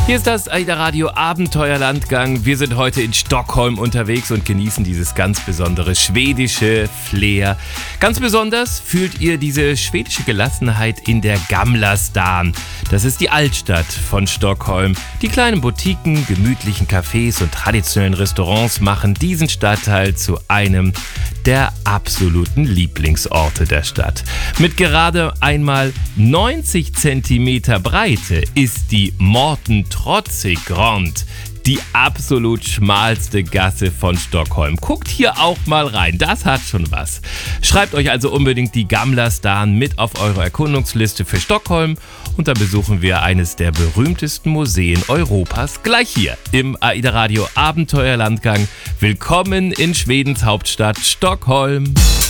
Hier ist das AIDA Radio Abenteuerlandgang. Wir sind heute in Stockholm unterwegs und genießen dieses ganz besondere schwedische Flair. Ganz besonders fühlt ihr diese schwedische Gelassenheit in der Gamla stan. Das ist die Altstadt von Stockholm. Die kleinen Boutiquen, gemütlichen Cafés und traditionellen Restaurants machen diesen Stadtteil zu einem der absoluten Lieblingsorte der Stadt. Mit gerade einmal 90 Zentimeter Breite ist die Morten Trotzig-Grand die absolut schmalste Gasse von Stockholm. Guckt hier auch mal rein, das hat schon was. Schreibt euch also unbedingt die Gamla stan mit auf eure Erkundungsliste für Stockholm und dann besuchen wir eines der berühmtesten Museen Europas gleich hier im AIDA Radio Abenteuerlandgang. Willkommen in Schwedens Hauptstadt Stockholm.